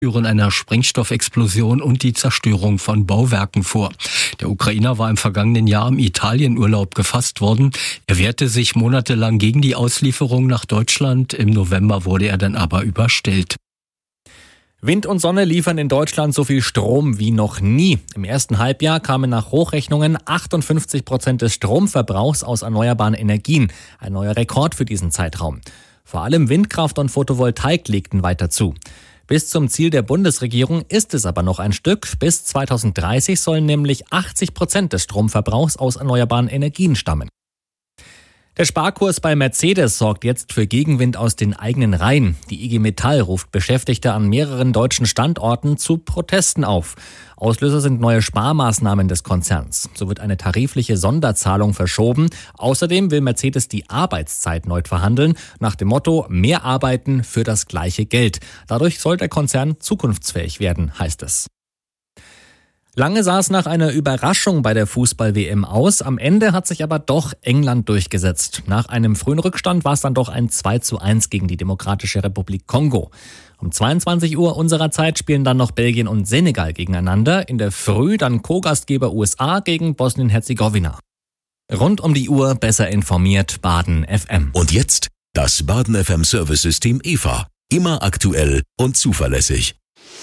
führen einer Sprengstoffexplosion und die Zerstörung von Bauwerken vor. Der Ukrainer war im vergangenen Jahr im Italienurlaub gefasst worden. Er wehrte sich monatelang gegen die Auslieferung nach Deutschland. Im November wurde er dann aber überstellt. Wind und Sonne liefern in Deutschland so viel Strom wie noch nie. Im ersten Halbjahr kamen nach Hochrechnungen 58% des Stromverbrauchs aus erneuerbaren Energien. Ein neuer Rekord für diesen Zeitraum. Vor allem Windkraft und Photovoltaik legten weiter zu. Bis zum Ziel der Bundesregierung ist es aber noch ein Stück. Bis 2030 sollen nämlich 80% des Stromverbrauchs aus erneuerbaren Energien stammen. Der Sparkurs bei Mercedes sorgt jetzt für Gegenwind aus den eigenen Reihen. Die IG Metall ruft Beschäftigte an mehreren deutschen Standorten zu Protesten auf. Auslöser sind neue Sparmaßnahmen des Konzerns. So wird eine tarifliche Sonderzahlung verschoben. Außerdem will Mercedes die Arbeitszeit neu verhandeln, nach dem Motto: mehr arbeiten für das gleiche Geld. Dadurch soll der Konzern zukunftsfähig werden, heißt es. Lange sah es nach einer Überraschung bei der Fußball-WM aus. Am Ende hat sich aber doch England durchgesetzt. Nach einem frühen Rückstand war es dann doch ein 2:1 gegen die Demokratische Republik Kongo. Um 22 Uhr unserer Zeit spielen dann noch Belgien und Senegal gegeneinander. In der Früh dann Co-Gastgeber USA gegen Bosnien-Herzegowina. Rund um die Uhr besser informiert, Baden FM. Und jetzt das Baden FM Service-System EVA. Immer aktuell und zuverlässig.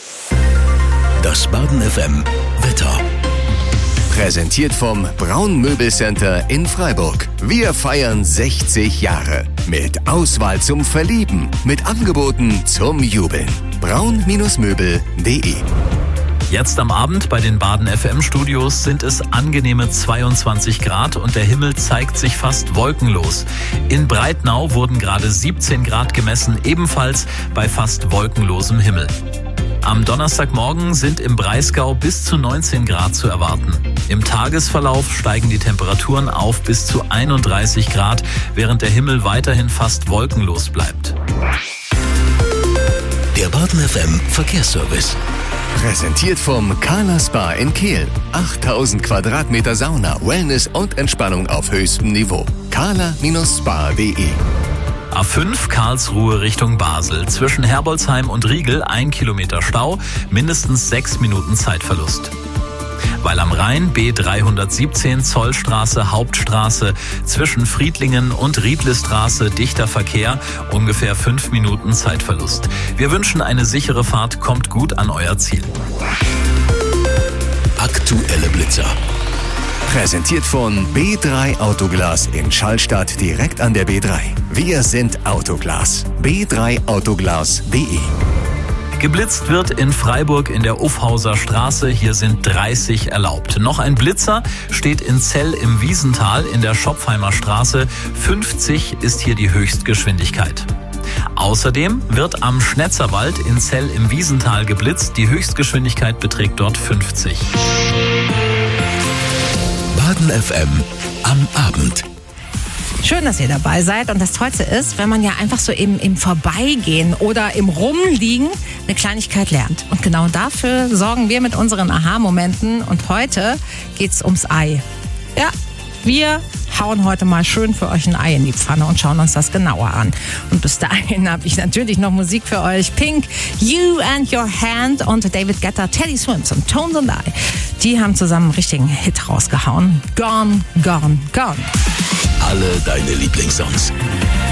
Das Baden FM Wetter. Präsentiert vom Braun Möbelcenter in Freiburg. Wir feiern 60 Jahre. Mit Auswahl zum Verlieben. Mit Angeboten zum Jubeln. braun-möbel.de. Jetzt am Abend bei den Baden FM Studios sind es angenehme 22 Grad und der Himmel zeigt sich fast wolkenlos. In Breitnau wurden gerade 17 Grad gemessen, ebenfalls bei fast wolkenlosem Himmel. Am Donnerstagmorgen sind im Breisgau bis zu 19 Grad zu erwarten. Im Tagesverlauf steigen die Temperaturen auf bis zu 31 Grad, während der Himmel weiterhin fast wolkenlos bleibt. Der Baden FM Verkehrsservice. Präsentiert vom Carla Spa in Kehl. 8000 Quadratmeter Sauna, Wellness und Entspannung auf höchstem Niveau. carla-spa.de. A5 Karlsruhe Richtung Basel. Zwischen Herbolzheim und Riegel 1 Kilometer Stau, mindestens 6 Minuten Zeitverlust. Weil am Rhein B317 Zollstraße Hauptstraße zwischen Friedlingen und Riedlestraße dichter Verkehr, ungefähr 5 Minuten Zeitverlust. Wir wünschen eine sichere Fahrt, kommt gut an euer Ziel. Aktuelle Blitzer. Präsentiert von B3 Autoglas in Schallstadt direkt an der B3. Wir sind Autoglas. b3autoglas.de. Geblitzt wird in Freiburg in der Uffhauser Straße. Hier sind 30 erlaubt. Noch ein Blitzer steht in Zell im Wiesental in der Schopfheimer Straße. 50 ist hier die Höchstgeschwindigkeit. Außerdem wird am Schnetzerwald in Zell im Wiesental geblitzt. Die Höchstgeschwindigkeit beträgt dort 50. Baden FM am Abend. Schön, dass ihr dabei seid. Und das Tollste ist, wenn man ja einfach so im Vorbeigehen oder im Rumliegen eine Kleinigkeit lernt. Und genau dafür sorgen wir mit unseren Aha-Momenten. Und heute geht's ums Ei. Ja, wir hauen heute mal schön für euch ein Ei in die Pfanne und schauen uns das genauer an. Und bis dahin habe ich natürlich noch Musik für euch. Pink, You and Your Hand und David Guetta, Teddy Swims und Tones and I. Die haben zusammen einen richtigen Hit rausgehauen. Gone, Gone, Gone. Alle deine Lieblingssongs.